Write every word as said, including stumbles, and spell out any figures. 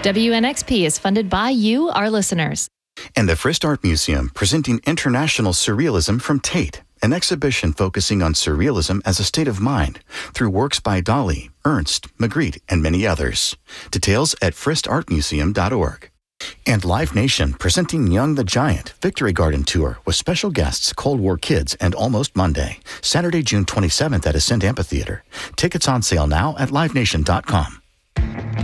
W N X P is funded by you, our listeners. And the Frist Art Museum, presenting International Surrealism from Tate, an exhibition focusing on surrealism as a state of mind through works by Dali, Ernst, Magritte, and many others. Details at frist art museum dot org. And Live Nation, presenting Young the Giant Victory Garden Tour with special guests Cold War Kids and Almost Monday, Saturday, June twenty-seventh at Ascend Amphitheater. Tickets on sale now at live nation dot com.